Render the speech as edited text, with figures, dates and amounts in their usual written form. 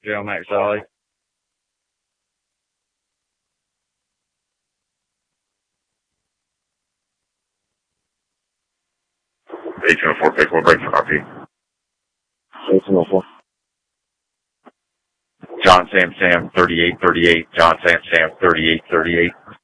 Joe Max Ollie. 1804, pick 1 break for copy. 1804. John Sam 3838. John Sam 3838.